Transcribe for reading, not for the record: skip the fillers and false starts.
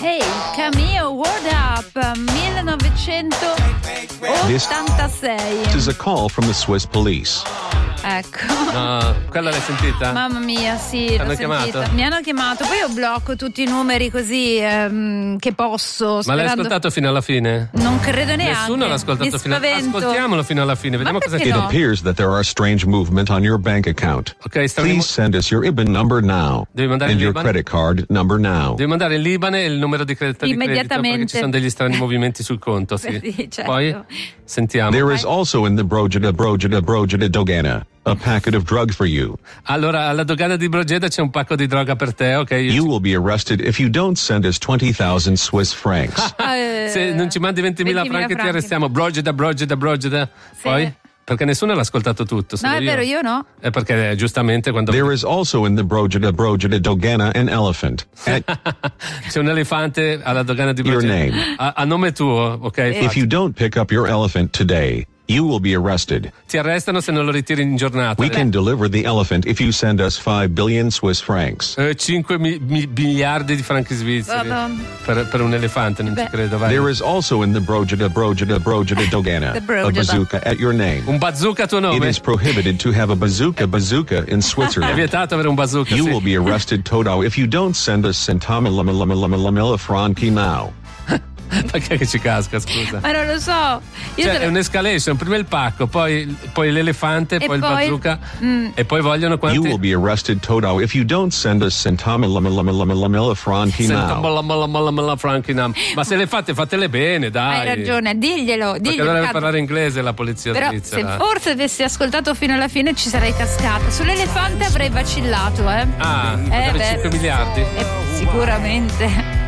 Hey, Cameo, Word Up, 1986. This is a call from the Swiss police. Ecco. No, quella l'hai sentita? Mamma mia, sì, l'ho sentita. Mi hanno chiamato, poi io blocco tutti i numeri così che posso. Ma l'hai ascoltato fino alla fine? Non credo neanche. Nessuno l'ha ascoltato fino alla fine. Ascoltiamolo fino alla fine, vediamo cosa It appears that there are strange movement on your bank account. Okay, please send us your IBAN number now. Devi mandare and your l'IBAN? credit card number now. Devi mandare l'IBAN e il numero di credito perché ci sono degli strani movimenti sul conto, sì. Sì, certo. Poi sentiamo. There is also in the Brogida Dogana a packet of drug for you. Allora, alla dogana di Brogeda c'è un pacco di droga per te, ok? You will be arrested if you don't send us 20,000 Swiss francs. Se non ci mandi 20.000 franchi ti arrestiamo. Brogeda. Sì. Poi? Perché nessuno l'ha ascoltato tutto. No, è vero, io no. È perché giustamente quando... There is also in the Brogida Dogana an elephant. C'è un elefante alla dogana di Your Brogeda. name. A nome tuo, ok? If you don't pick up your elephant today, you will be arrested. Ti arrestano se non lo ritiri in giornata. We can deliver the elephant if you send us 5 billion Swiss francs. 5 miliardi di franchi svizzeri per un elefante, non ci credo. Vai. There is also in the Brogida Dogana a bazooka at your name. Un bazooka a tuo nome? It is prohibited to have a bazooka in Switzerland. È vietato avere un bazooka. You will be arrested total if you don't send us centamila franchi now. Perché che ci casca, scusa? Ma non lo so. È un'escalation, prima il pacco, poi l'elefante, poi il bazooka e poi vogliono quanti? You will be arrested total if you don't send us centamila franchi now. Ma se le fatele bene, dai. Hai ragione, diglielo. Perché dovrebbe parlare inglese la polizia però svizzera. Se forse avessi ascoltato fino alla fine ci sarei cascata. Sull'elefante avrei vacillato, Ah, 5 miliardi? Sicuramente.